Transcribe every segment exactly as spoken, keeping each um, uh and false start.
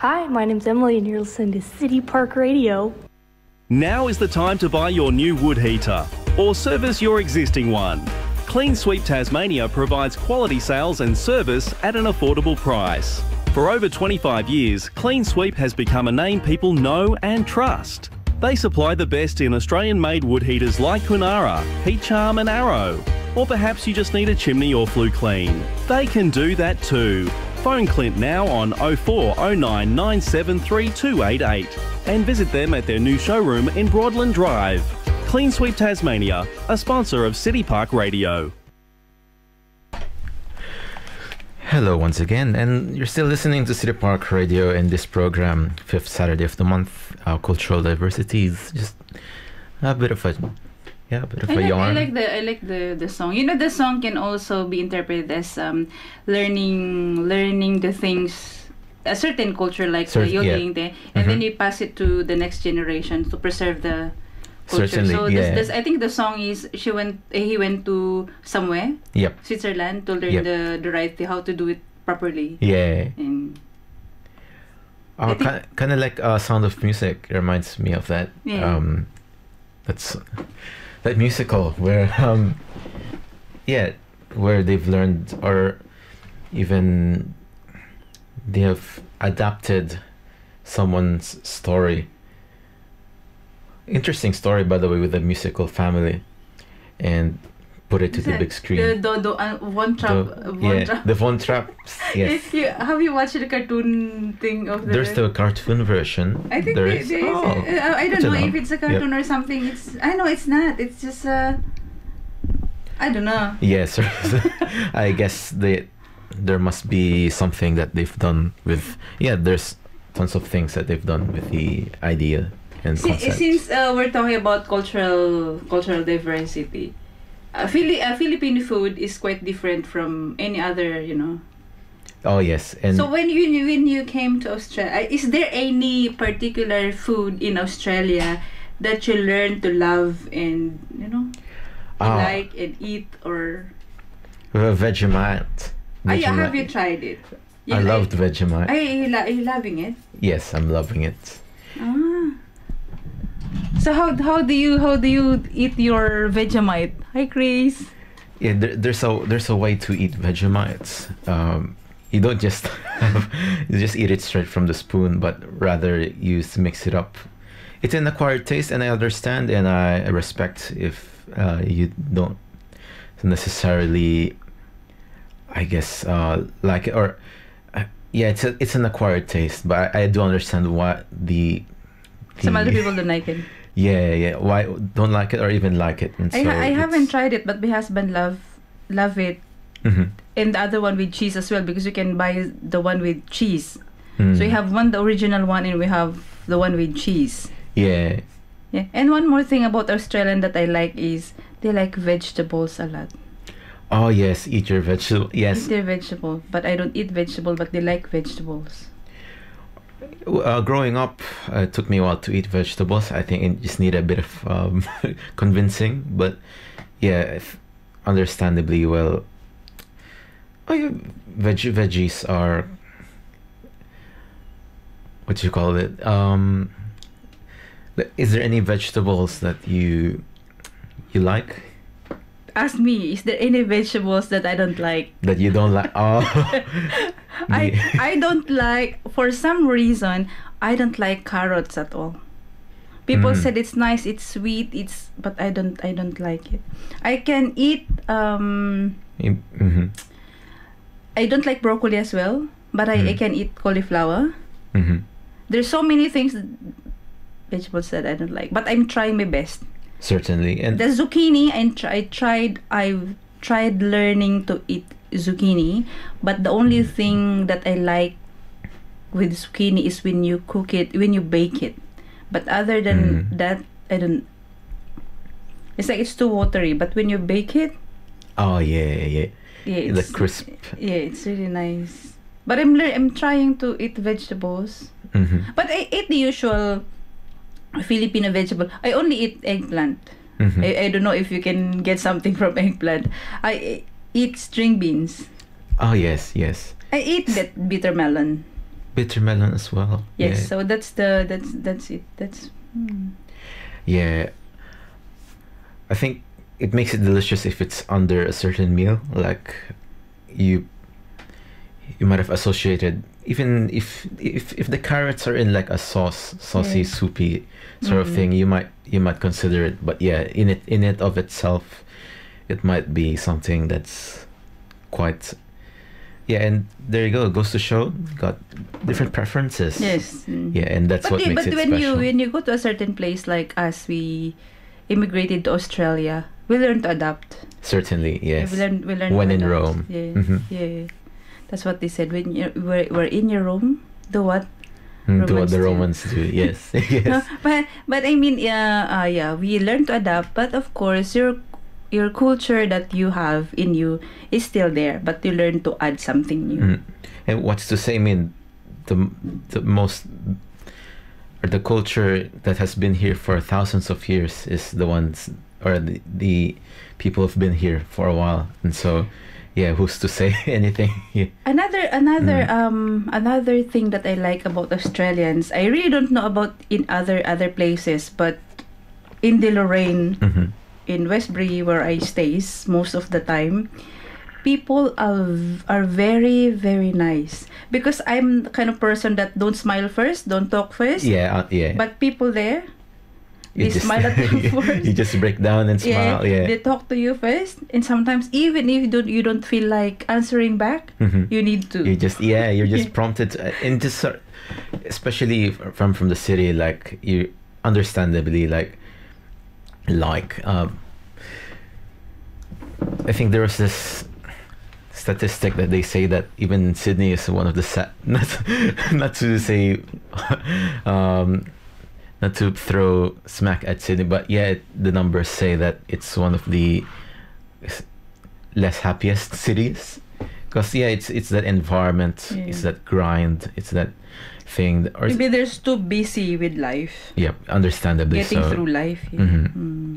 Hi, my name's Emily and you're listening to City Park Radio. Now is the time to buy your new wood heater or service your existing one. Clean Sweep Tasmania provides quality sales and service at an affordable price. For over twenty-five years, Clean Sweep has become a name people know and trust. They supply the best in Australian-made wood heaters like Kunara, Heat Charm and Arrow. Or perhaps you just need a chimney or flue clean. They can do that too. Phone Clint now on oh four oh nine nine seven three two eight eight and visit them at their new showroom in Broadland Drive. Clean Sweep Tasmania, a sponsor of City Park Radio. Hello once again, and you're still listening to City Park Radio in this program, fifth Saturday of the month. Our cultural diversity is just a bit of a yeah, a bit of I a like, yarn. I like the I like the the song. You know, the song can also be interpreted as um learning learning the things a certain culture like Cer- the yodeling yeah. there, and Mhm. then you pass it to the next generation to preserve the culture. Certainly, so yeah. this, this I think the song is she went he went to somewhere Yep. Switzerland to learn Yep. the the right thing, how to do it properly. Yeah. And Uh, I think- kind, kind of like uh, Sound of Music reminds me of that. Yeah. Um, that's that musical where um, yeah, where they've learned or even they have adapted someone's story. Interesting story, by the way, with the musical family, and put it to Is the that big screen. The the, the uh, Von Trapp. The- uh, Von yeah, Trapp. the Von Trapps. Yes. If you, have you watched the cartoon thing of the? There's the cartoon version. I think there there is. there is. Oh, uh, I good don't to know if it's a cartoon Yep. or something. It's I know it's not. It's just uh, I don't know. Yes, I guess they there must be something that they've done with. Yeah, there's tons of things that they've done with the idea and Si- concept. since uh, we're talking about cultural cultural diversity, uh, Philly, uh, Filipino food is quite different from any other, you know. Oh yes, and So when you when you came to Australia, is there any particular food in Australia that you learned to love and you know you Ah. like and eat or? uh, Vegemite. Ah, yeah, have Vegemite. you tried it? You I like- loved Vegemite. Are you, lo- are you loving it? Yes, I'm loving it. Ah. So how how do you how do you eat your Vegemite? Hi, Chris. Yeah, there, there's a there's a way to eat Vegemites. Um, you don't just have, you just eat it straight from the spoon, but rather you s- mix it up. It's an acquired taste, and I understand and I respect if uh, you don't necessarily, I guess, uh, like it or uh, yeah, it's a, it's an acquired taste, but I, I do understand why the, the Some other people don't like it. yeah yeah why don't like it or even like it. And I, so ha- I haven't it's- tried it, but my husband love love it, Mhm. and the other one with cheese as well because you can buy the one with cheese. Mm. So we have one the original one and we have the one with cheese. Yeah. Yeah. And one more thing about Australian that I like is they like vegetables a lot. Oh yes, eat your vegetable. Yes. Eat their vegetable, but I don't eat vegetable, but they like vegetables. Uh, growing up, uh, it took me a while to eat vegetables. I think it just need a bit of um, convincing, but yeah, if, understandably well. Oh, yeah, veg- veggies are what do you call it? Um, is there any vegetables that you you like Ask me, is there any vegetables that I don't like? that you don't like? Oh, I Me- I don't like, for some reason I don't like carrots at all. People Mm. said it's nice, it's sweet, it's but I don't I don't like it. I can eat um mm-hmm. I don't like broccoli as well, but I, I Mm. can eat cauliflower. Mm-hmm. There's so many things vegetables that I don't like, but I'm trying my best. Certainly, and The zucchini, I, tr- I tried I tried learning to eat zucchini, but the only thing that I like with zucchini is when you cook it, when you bake it. But other than Mm. that, I don't. It's like it's too watery. But when you bake it, oh yeah, yeah, yeah. yeah, The it's crisp. yeah, it's really nice. But I'm lear- I'm trying to eat vegetables. Mm-hmm. But I eat the usual Filipino vegetable. I only eat eggplant. Mm-hmm. I, I don't know if you can get something from eggplant. I eat string beans. Oh yes, yes. I eat that bitter melon. bitter melon as well. Yes, Yeah. so that's the that's that's it. That's mm. Yeah. I think it makes it delicious if it's under a certain meal. Like you you might have associated, even if if if the carrots are in like a sauce, saucy, Yeah. soupy sort of Mhm. thing, you might you might consider it. But yeah, in it in it of itself, it might be something that's quite. Yeah, and there you go. It goes to show, got different preferences. Yes. Mm. Yeah, and that's But, what the- makes but it when special. you when you go to a certain place like us, we immigrated to Australia. We learn to adapt. Certainly, yes. We learn we learn When to in adapt. Rome. Yeah, Mhm. yeah. That's what they said. When you we're, we're in your room, do what? Mm, to what the Romans Romans do. Yes, yes. but but I mean, yeah, uh, yeah. We learn to adapt, but of course, your your culture that you have in you is still there, but you learn to add something new. Mm. And what's to say? I mean, the the most or the culture that has been here for thousands of years is the ones or the, the people who've been here for a while, and so yeah, who's to say anything? Yeah. Another another Mm. um another thing that I like about Australians, I really don't know about in other other places, but in the Lorraine, Mhm. in Westbury where I stays most of the time, people are are very very nice because I'm the kind of person that don't smile first, don't talk first. Yeah, uh, yeah. But people there, you they smile at you first. you just break down and smile. Yeah. they talk to you first, and sometimes even if you don't you don't feel like answering back, Mhm. you need to. You just yeah, you're just Yeah. prompted, uh, and just sort- especially f- from from the city, like you understandably like like um, I think there was this statistic that they say that even Sydney is one of the sa- not not to say um, not to throw smack at Sydney, but yeah, it, the numbers say that it's one of the s- less happiest cities. Because yeah, it's it's that environment, Yeah. it's that grind, it's that thing. That, or Maybe they're too busy with life, yeah, understandably getting so. through life. Yeah. Mhm. Mm.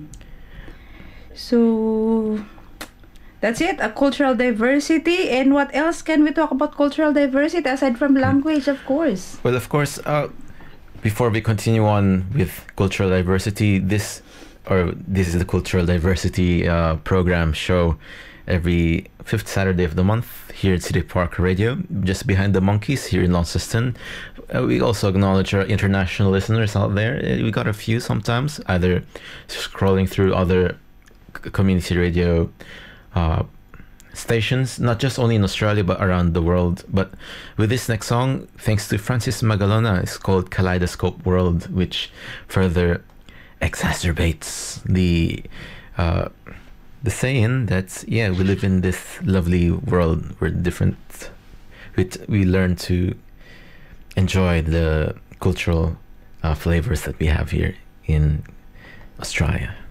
So that's it. A cultural diversity, and what else can we talk about cultural diversity aside from language? Of course. Well, of course, uh, before we continue on with cultural diversity, this or this is the cultural diversity uh, program show every fifth Saturday of the month here at City Park Radio, just behind the Monkeys here in Launceston. Uh, we also acknowledge our international listeners out there. Uh, we got a few sometimes, either scrolling through other c- community radio uh, stations, not just only in Australia but around the world. But with this next song, thanks to Francis Magalona, it's called Kaleidoscope World, which further exacerbates the uh, the saying that yeah, we live in this lovely world where different we, we learn to enjoy the cultural uh, flavors that we have here in Australia.